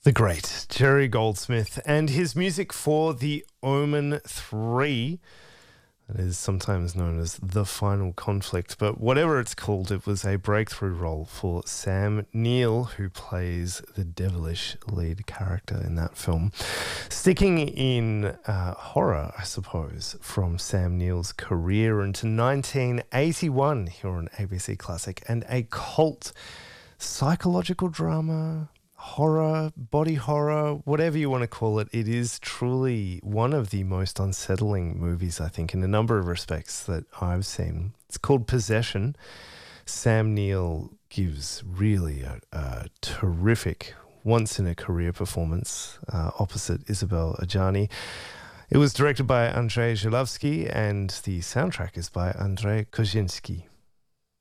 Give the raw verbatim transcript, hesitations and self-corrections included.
The great Jerry Goldsmith and his music for The Omen three. It is sometimes known as The Final Conflict, but whatever it's called, it was a breakthrough role for Sam Neill, who plays the devilish lead character in that film. Sticking in uh, horror, I suppose, from Sam Neill's career into nineteen eighty-one here on A B C Classic, and a cult psychological drama, horror, body horror, whatever you want to call it. It is truly one of the most unsettling movies, I think, in a number of respects that I've seen. It's called Possession. Sam Neill gives really a, a terrific once-in-a-career performance uh, opposite Isabelle Adjani. It was directed by Andrzej Żuławski and the soundtrack is by Andrzej Kozinski.